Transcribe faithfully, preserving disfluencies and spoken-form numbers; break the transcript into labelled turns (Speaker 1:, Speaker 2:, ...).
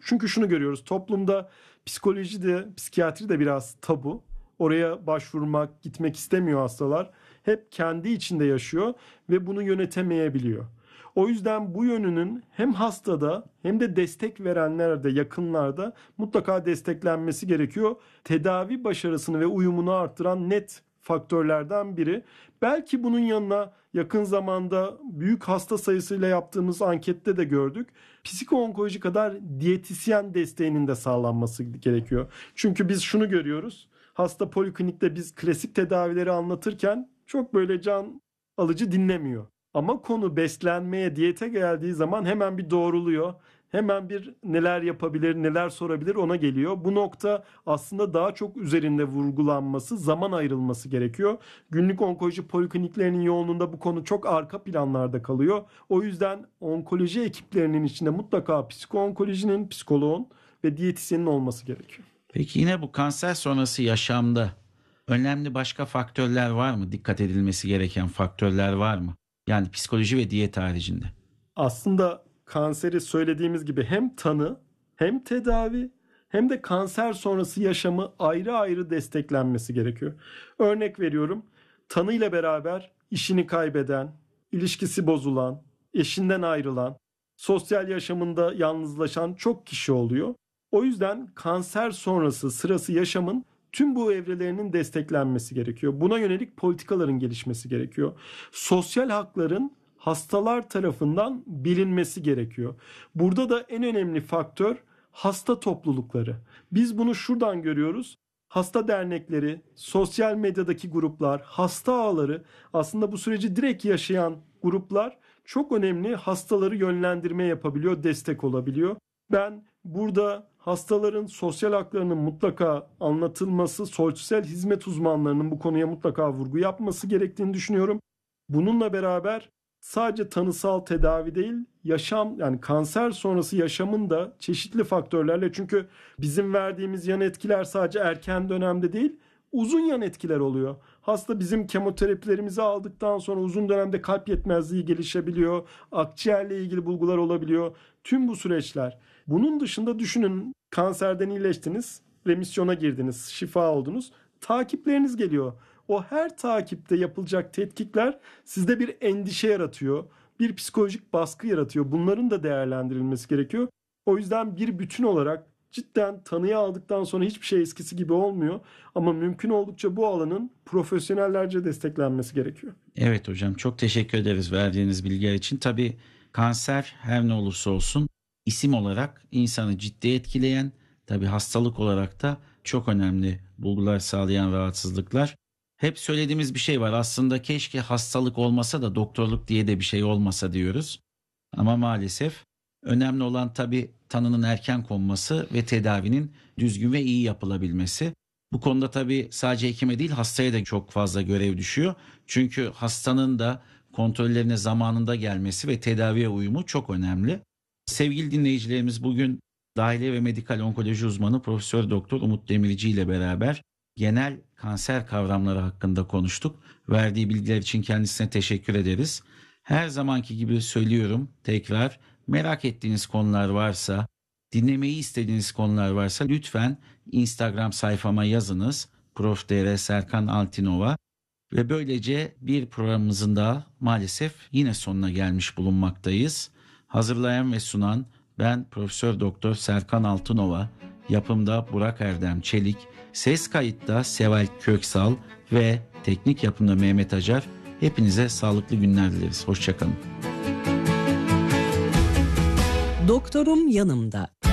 Speaker 1: Çünkü şunu görüyoruz. Toplumda psikoloji de, psikiyatri de biraz tabu. Oraya başvurmak, gitmek istemiyor hastalar. Hep kendi içinde yaşıyor ve bunu yönetemeyebiliyor. O yüzden bu yönünün hem hastada hem de destek verenlerde, yakınlarda mutlaka desteklenmesi gerekiyor. Tedavi başarısını ve uyumunu arttıran net faktörlerden biri. Belki bunun yanına yakın zamanda büyük hasta sayısıyla yaptığımız ankette de gördük. Psiko-onkoloji kadar diyetisyen desteğinin de sağlanması gerekiyor. Çünkü biz şunu görüyoruz. Hasta poliklinikte biz klasik tedavileri anlatırken çok böyle can alıcı dinlemiyor. Ama konu beslenmeye, diyete geldiği zaman hemen bir doğruluyor. Hemen bir neler yapabilir, neler sorabilir ona geliyor. Bu nokta aslında daha çok üzerinde vurgulanması, zaman ayrılması gerekiyor. Günlük onkoloji polikliniklerinin yoğunluğunda bu konu çok arka planlarda kalıyor. O yüzden onkoloji ekiplerinin içinde mutlaka psiko-onkolojinin, psikoloğun ve diyetisyenin olması gerekiyor.
Speaker 2: Peki yine bu kanser sonrası yaşamda önemli başka faktörler var mı? Dikkat edilmesi gereken faktörler var mı? Yani psikoloji ve diyet haricinde.
Speaker 1: Aslında kanseri söylediğimiz gibi hem tanı, hem tedavi, hem de kanser sonrası yaşamı ayrı ayrı desteklenmesi gerekiyor. Örnek veriyorum, tanı ile beraber işini kaybeden, ilişkisi bozulan, eşinden ayrılan, sosyal yaşamında yalnızlaşan çok kişi oluyor. O yüzden kanser sonrası sırası yaşamın tüm bu evrelerinin desteklenmesi gerekiyor. Buna yönelik politikaların gelişmesi gerekiyor. Sosyal hakların hastalar tarafından bilinmesi gerekiyor. Burada da en önemli faktör hasta toplulukları. Biz bunu şuradan görüyoruz. Hasta dernekleri, sosyal medyadaki gruplar, hasta ağları, aslında bu süreci direkt yaşayan gruplar çok önemli, hastaları yönlendirme yapabiliyor, destek olabiliyor. Ben burada hastaların sosyal haklarının mutlaka anlatılması, sosyal hizmet uzmanlarının bu konuya mutlaka vurgu yapması gerektiğini düşünüyorum. Bununla beraber sadece tanısal tedavi değil, yaşam, yani kanser sonrası yaşamın da çeşitli faktörlerle, çünkü bizim verdiğimiz yan etkiler sadece erken dönemde değil, uzun yan etkiler oluyor. Hasta bizim kemoterapilerimizi aldıktan sonra uzun dönemde kalp yetmezliği gelişebiliyor, akciğerle ilgili bulgular olabiliyor. Tüm bu süreçler. Bunun dışında düşünün, kanserden iyileştiniz, remisyona girdiniz, şifa oldunuz, takipleriniz geliyor. O her takipte yapılacak tetkikler sizde bir endişe yaratıyor, bir psikolojik baskı yaratıyor. Bunların da değerlendirilmesi gerekiyor. O yüzden bir bütün olarak cidden tanıyı aldıktan sonra hiçbir şey eskisi gibi olmuyor. Ama mümkün oldukça bu alanın profesyonellerce desteklenmesi gerekiyor.
Speaker 2: Evet hocam, çok teşekkür ederiz verdiğiniz bilgiler için. Tabii kanser her ne olursa olsun isim olarak insanı ciddi etkileyen, tabii hastalık olarak da çok önemli bulgular sağlayan rahatsızlıklar. Hep söylediğimiz bir şey var, aslında keşke hastalık olmasa da doktorluk diye de bir şey olmasa diyoruz. Ama maalesef önemli olan tabii tanının erken konması ve tedavinin düzgün ve iyi yapılabilmesi. Bu konuda tabii sadece hekime değil, hastaya da çok fazla görev düşüyor. Çünkü hastanın da kontrollerine zamanında gelmesi ve tedaviye uyumu çok önemli. Sevgili dinleyicilerimiz, bugün dahiliye ve medikal onkoloji uzmanı Profesör Doktor Umut Demirci ile beraber genel kanser kavramları hakkında konuştuk. Verdiği bilgiler için kendisine teşekkür ederiz. Her zamanki gibi söylüyorum tekrar, merak ettiğiniz konular varsa, dinlemeyi istediğiniz konular varsa lütfen Instagram sayfama yazınız. Prof Dr Serkan Altinova. Ve böylece bir programımızın da maalesef yine sonuna gelmiş bulunmaktayız. Hazırlayan ve sunan ben Profesör Doktor Serkan Altınova, yapımda Burak Erdem Çelik, ses kayıtta Seval Köksal ve teknik yapımda Mehmet Acar. Hepinize sağlıklı günler dileriz. Hoşçakalın.
Speaker 3: Doktorum yanımda.